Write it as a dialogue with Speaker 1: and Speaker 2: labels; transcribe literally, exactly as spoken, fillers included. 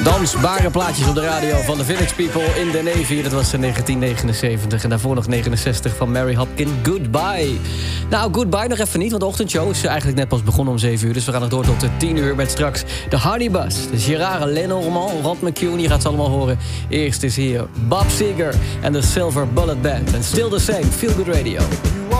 Speaker 1: Dansbare plaatjes op de radio van The Village People in the Navy. Dat was in negentien negenenzeventig. En daarvoor nog negenenzestig van Mary Hopkin. Goodbye. Nou, goodbye nog even niet, want de ochtendshow is eigenlijk net pas begonnen om zeven uur. Dus we gaan nog door tot de tien uur met straks de Hardy Bus. De Gerard Lenormand, Rod McCune, je gaat ze allemaal horen. Eerst is hier Bob Seger en de Silver Bullet Band. En Still the Same, Feel Good Radio.